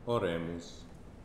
Oremus.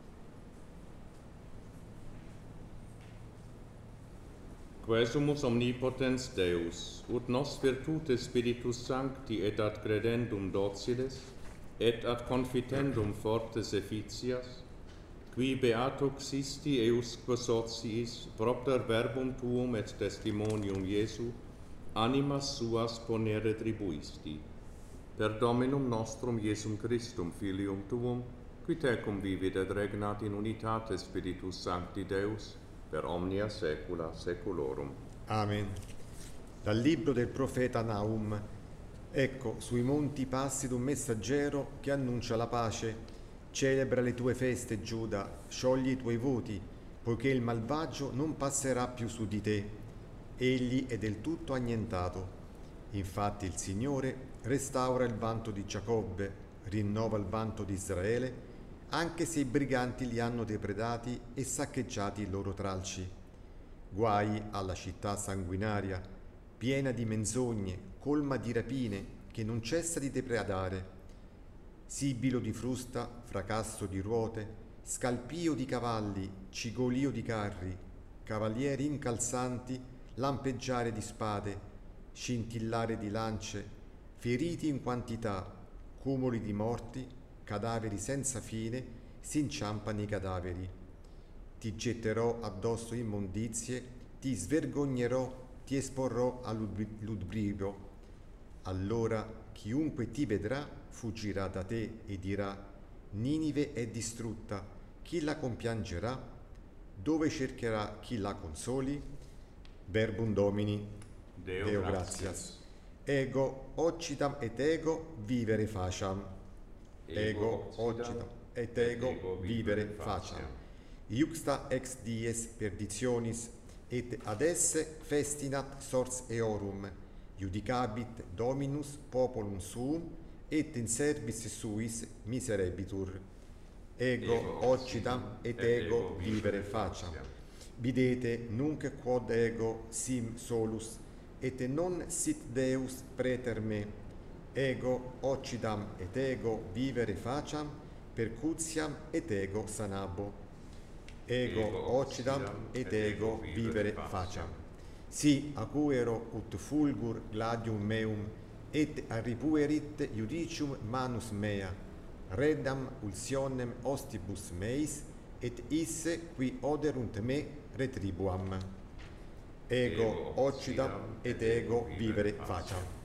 Quesumus omnipotens Deus, ut nos virtute Spiritus Sancti et ad credendum dociles, et ad confitendum fortes efficias, qui beato xisti eusque sociis propter verbum tuum et testimonium Iesu, animas suas ponere tribuisti. Per Dominum nostrum Iesum Christum, Filium tuum, qui tecum vivit et regnat in unitate Spiritus Sancti Deus, per omnia saecula saeculorum. Amen. Dal libro del profeta Nahum. Ecco, sui monti passi d'un messaggero che annuncia la pace. Celebra le tue feste, Giuda, sciogli i tuoi voti, poiché il malvagio non passerà più su di te. Egli è del tutto annientato. Infatti il Signore restaura il vanto di Giacobbe, rinnova il vanto di Israele, anche se i briganti li hanno depredati e saccheggiati i loro tralci. Guai alla città sanguinaria, piena di menzogne, colma di rapine, che non cessa di depredare. Sibilo di frusta, fracasso di ruote, scalpio di cavalli, cigolio di carri, cavalieri incalzanti, lampeggiare di spade, scintillare di lance, feriti in quantità, cumuli di morti, cadaveri senza fine, si inciampano i cadaveri. Ti getterò addosso immondizie, ti svergognerò, ti esporrò all'udbrivio. Allora chiunque ti vedrà fuggirà da te e dirà: Ninive è distrutta, chi la compiangerà? Dove cercherà chi la consoli? Verbum Domini. Deo gratias. Ego occidam et ego vivere faciam. Ego occidam et ego vivere faciam. Iuxta ex dies perditionis, et ad esse festinat sors eorum, judicabit Dominus populum suum, et in service suis miserebitur. Ego occidam et ego vivere faciam. Videte nunc quod ego sim solus, et non sit Deus preter me. Ego occidam et ego vivere faciam, percutiam et ego sanabo. Ego occidam et ego vivere faciam. Si acuero ut fulgur gladium meum, et arripuerit judicium manus mea, reddam ulsionem ostibus meis, et isse qui oderunt me retribuam. Ego occidam et ego vivere faciam.